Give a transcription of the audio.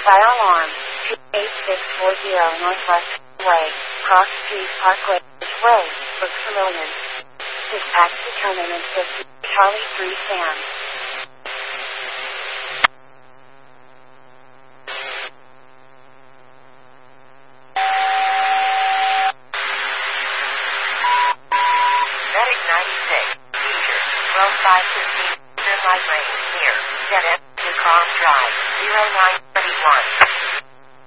Fire alarm. 28640 Northwest Way, Cross Street Parkway, Way, Brooks Vermillion. Dispatch determinant 50, Charlie 3 Sam. Medic 96, seizure, 12515, Sunlight Lane, near, ZF, New Cross Drive, 0921.